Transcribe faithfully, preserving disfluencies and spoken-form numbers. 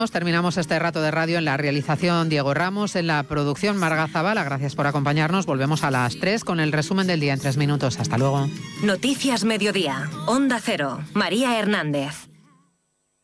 Terminamos este rato de radio. En la realización Diego Ramos, en la producción Marga Zavala. Gracias por acompañarnos. Volvemos a las tres con el resumen del día en tres minutos. Hasta luego. Noticias Mediodía. Onda Cero. María Hernández.